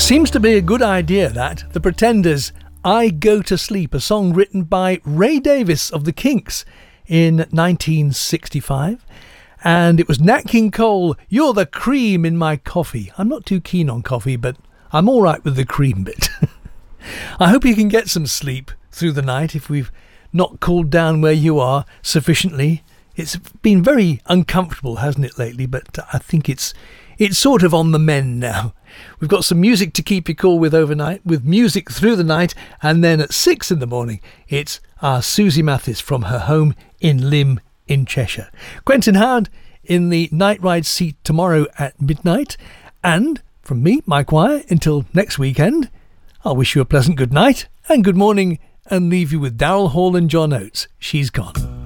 Seems to be a good idea, that. The Pretenders, I Go to Sleep, a song written by Ray Davies of the Kinks in 1965. And it was Nat King Cole, You're the Cream in My Coffee. I'm not too keen on coffee, but I'm all right with the cream bit. I hope you can get some sleep through the night if we've not cooled down where you are sufficiently. It's been very uncomfortable, hasn't it, lately? But I think it's sort of on the mend now. We've got some music to keep you cool with overnight, with music through the night, and then at 6 in the morning, it's our Susie Mathis from her home in Lymm in Cheshire. Quentin Howard in the night ride seat tomorrow at midnight. And from me, Mike Wire, until next weekend, I'll wish you a pleasant good night and good morning and leave you with Daryl Hall and John Oates. She's Gone.